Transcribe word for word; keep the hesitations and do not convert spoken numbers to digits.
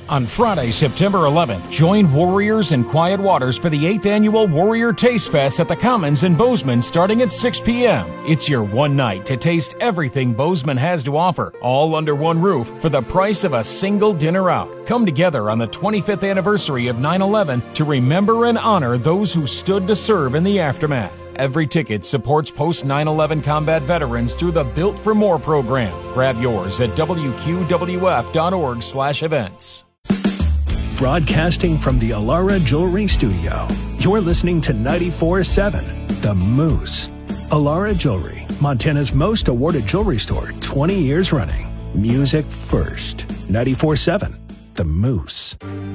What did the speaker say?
On Friday, September eleventh, join Warriors and Quiet Waters for the eighth Annual Warrior Taste Fest at the Commons in Bozeman starting at six p.m. It's your one night to taste everything Bozeman has to offer, all under one roof for the price of a single dinner out. Come together on the twenty-fifth anniversary of nine eleven to remember and honor those who stood to serve in the aftermath. Every ticket supports post nine eleven combat veterans through the Built for More program. Grab yours at W Q W F dot org slash events. Broadcasting from the Alara Jewelry Studio, you're listening to ninety-four seven The Moose. Alara Jewelry, Montana's most awarded jewelry store, twenty years running. Music first. ninety-four seven The Moose.